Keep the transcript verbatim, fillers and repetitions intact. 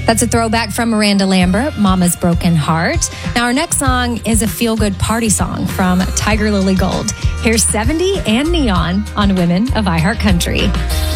That's a throwback from Miranda Lambert, Mama's Broken Heart. Now, our next song is a feel-good party song from Tiger Lily Gold. Here's seventy and Neon on Women of iHeartCountry.